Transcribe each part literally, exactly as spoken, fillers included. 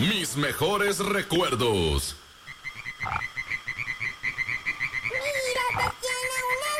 mis mejores recuerdos. ¡Mira, Tatiana,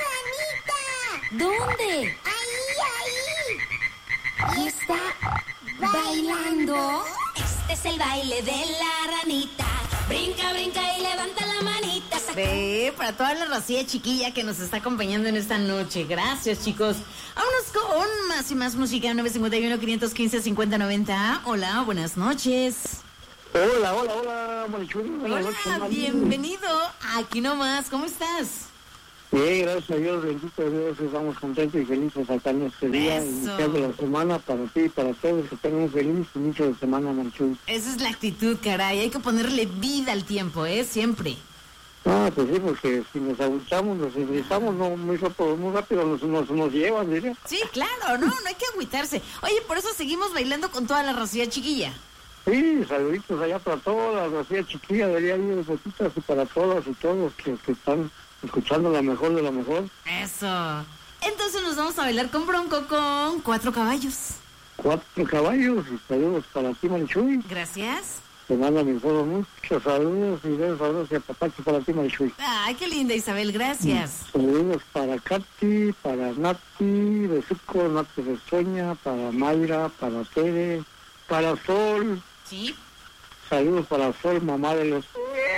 una ranita! ¿Dónde? ¡Ahí, ahí! ¿Y está bailando? Este es el baile de la ranita. Brinca, brinca y levanta la manita. Saca... Ve, para toda la racía chiquilla que nos está acompañando en esta noche. Gracias, chicos. Vámonos con más y más música. nueve cinco uno, quinientos quince, cincuenta noventa. Hola, buenas noches. Hola, hola, hola, Marichuy. Buenas noches, Hola, Mari. bienvenido. Aquí nomás, ¿cómo estás? Bien, gracias a Dios, bendito Dios, estamos contentos y felices acá en este día, Eso. iniciando la semana para ti y para todos, que tengan un feliz inicio de semana, Marichuy. Esa es la actitud, caray. Hay que ponerle vida al tiempo, ¿eh? Siempre. Ah, pues sí, porque si nos agüitamos, nos agüitamos, no, muy rápido, muy rápido nos, nos, nos llevan, diría. Sí, claro, no, no hay que agüitarse. Oye, por eso seguimos bailando con toda la racía chiquilla. Sí, saluditos allá para todas, la racía chiquilla, debería ir de botitas y para todas y todos que, que están escuchando la mejor de la mejor. Eso. Entonces nos vamos a bailar con Bronco con cuatro caballos. Cuatro caballos y saludos para ti, Marichuy. Gracias. Te mando mis todos muchos saludos y besos, saludos y apapachos para ti, Marichuy. Ay, qué linda, Isabel, gracias. Saludos para Katy, para Nati, Besuco, Nati Resueña, para Mayra, para Tere, para Sol. Sí. Saludos para Sol, mamá de los...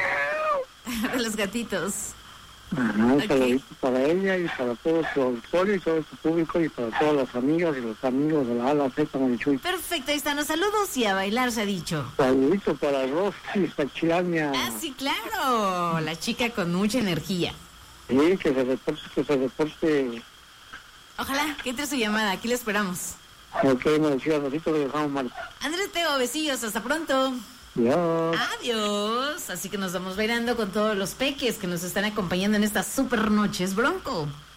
Los gatitos. Ajá, Ok. saluditos para ella y para todo su auditorio y todo su público y para todas las amigas y los amigos de la A a la Z, Marichuy. Perfecto, ahí están los saludos y a bailar se ha dicho. Saluditos para Rosy, Sachilania. Ah, sí, claro. La chica con mucha energía. Sí, que se reporte, que se reporte. Ojalá que entre su llamada. Aquí la esperamos. Ok, Marichuy, al ratito le dejamos mal. Andrés Teo, besillos. Hasta pronto. Ya. Adiós. Así que nos vamos bailando con todos los peques que nos están acompañando en estas super noches, Bronco.